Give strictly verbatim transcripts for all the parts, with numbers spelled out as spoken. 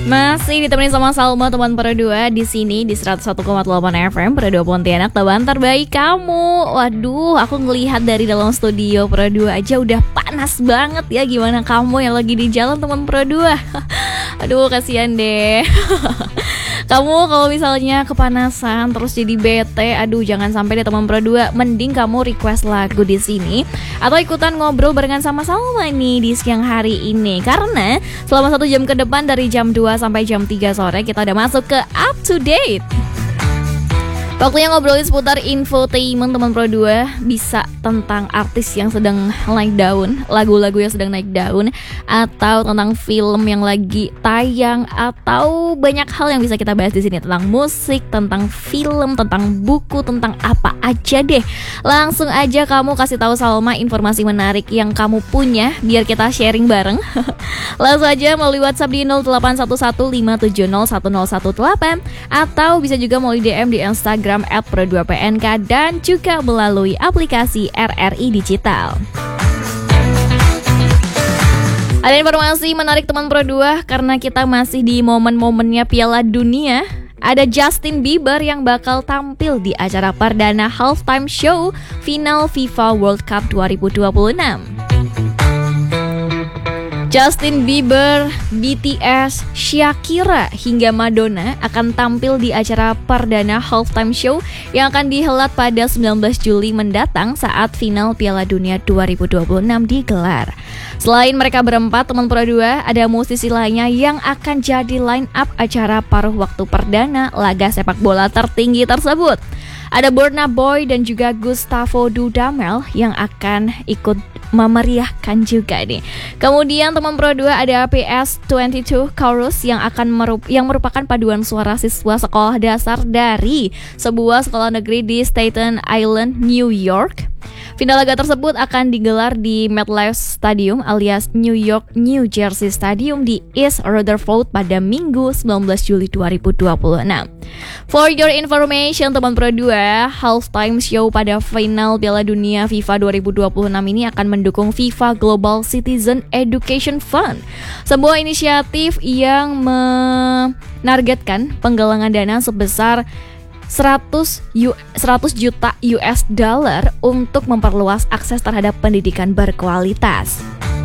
Masih ditemenin sama Salma teman Perdua di sini di seratus satu koma delapan F M Perdua Pontianak, teman terbaik kamu. Waduh, aku ngelihat dari dalam studio Perdua aja udah panas banget ya. Gimana kamu yang lagi di jalan teman Perdua? Aduh, kasihan deh. Kamu kalau misalnya kepanasan terus jadi bete, aduh jangan sampai deh teman Perdua. Mending kamu request lagu di sini atau ikutan ngobrol barengan sama Salma nih di siang hari ini. Karena selama satu jam ke depan dari jam dua sampai jam tiga sore kita udah masuk ke Up to Date. Waktunya ngobrolin seputar infotainment teman Pro dua. Bisa tentang artis yang sedang naik daun, lagu-lagu yang sedang naik daun, atau tentang film yang lagi tayang, atau banyak hal yang bisa kita bahas di sini. Tentang musik, tentang film, tentang buku, tentang apa aja deh. Langsung aja kamu kasih tahu Salma informasi menarik yang kamu punya, biar kita sharing bareng. Langsung aja melalui WhatsApp di nol delapan satu satu lima tujuh nol satu nol satu delapan, atau bisa juga melalui D M di Instagram at Pro dua P N K, dan juga melalui aplikasi R R I Digital. Ada informasi menarik teman Pro dua karena kita masih di momen-momennya Piala Dunia. Ada Justin Bieber yang bakal tampil di acara perdana halftime show final FIFA World Cup dua ribu dua puluh enam. Justin Bieber, B T S, Shakira hingga Madonna akan tampil di acara perdana halftime show yang akan dihelat pada sembilan belas Juli mendatang saat final Piala Dunia dua ribu dua puluh enam digelar. Selain mereka berempat, teman Pro dua, ada musisi lainnya yang akan jadi line up acara paruh waktu perdana laga sepak bola tertinggi tersebut. Ada Burna Boy dan juga Gustavo Dudamel yang akan ikut memeriahkan juga nih. Kemudian teman Pro dua ada P S dua puluh dua Chorus yang akan merup- yang merupakan paduan suara siswa sekolah dasar dari sebuah sekolah negeri di Staten Island, New York. Final laga tersebut akan digelar di MetLife Stadium alias New York New Jersey Stadium di East Rutherford pada Minggu sembilan belas Juli dua ribu dua puluh enam. For your information teman Pro dua, halftime show pada final Piala Dunia FIFA dua ribu dua puluh enam ini akan mendukung FIFA Global Citizen Education Fund, sebuah inisiatif yang menargetkan penggalangan dana sebesar seratus juta U S dollar untuk memperluas akses terhadap pendidikan berkualitas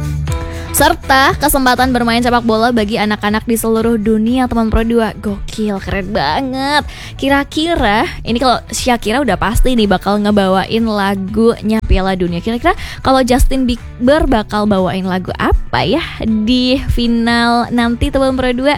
serta kesempatan bermain sepak bola bagi anak-anak di seluruh dunia teman Pro dua. Gokil, keren banget. Kira-kira ini kalau Shakira udah pasti nih bakal ngebawain lagunya Piala Dunia. Kira-kira kalau Justin Bieber bakal bawain lagu apa ya di final nanti teman Pro dua?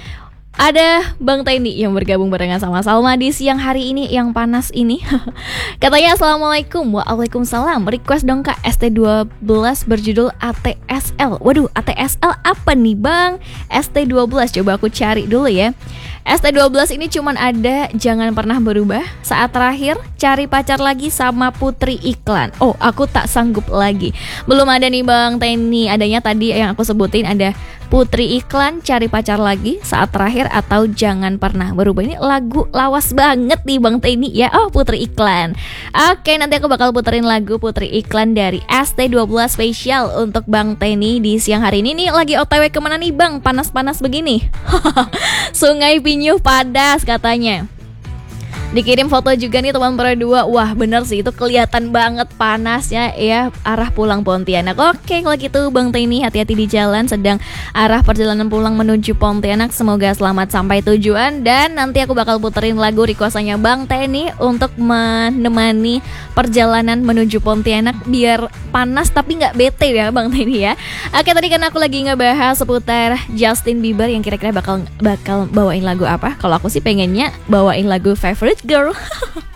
Ada Bang Teni yang bergabung barengan sama Salma di siang hari ini yang panas ini. Katanya Assalamualaikum. Waalaikumsalam. Request dong Kak S T dua belas berjudul A T S L. Waduh, A T S L apa nih Bang? S T dua belas coba aku cari dulu ya. S T dua belas ini cuman ada Jangan Pernah Berubah, Saat Terakhir, Cari Pacar Lagi, sama Putri Iklan. Oh, Aku Tak Sanggup Lagi. Belum ada nih Bang Teni. Adanya tadi yang aku sebutin ada Putri Iklan, Cari Pacar Lagi, Saat Terakhir, atau Jangan Pernah Berubah. Ini lagu lawas banget nih Bang Teni ya. Oh, Putri Iklan. Oke, nanti aku bakal puterin lagu Putri Iklan dari S T dua belas spesial untuk Bang Teni di siang hari ini. Nih lagi O T W kemana nih Bang? Panas-panas begini. Sungai Pinyuh padas katanya. Dikirim foto juga nih teman Pro dua. Wah bener sih, itu kelihatan banget panasnya ya arah pulang Pontianak. Oke kalau gitu Bang Teni hati-hati di jalan sedang arah perjalanan pulang menuju Pontianak. Semoga selamat sampai tujuan. Dan nanti aku bakal puterin lagu requestannya Bang Teni untuk menemani perjalanan menuju Pontianak biar panas tapi gak bete ya Bang Teni ya. Oke tadi kan aku lagi ngebahas seputar Justin Bieber yang kira-kira bakal bakal bawain lagu apa. Kalau aku sih pengennya bawain lagu Favorite Girl.